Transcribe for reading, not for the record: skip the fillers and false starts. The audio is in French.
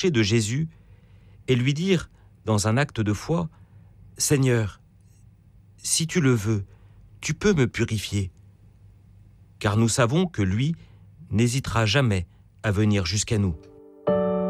de Jésus et lui dire, dans un acte de foi, « Seigneur, si tu le veux, tu peux me purifier. » Car nous savons que lui n'hésitera jamais à venir jusqu'à nous.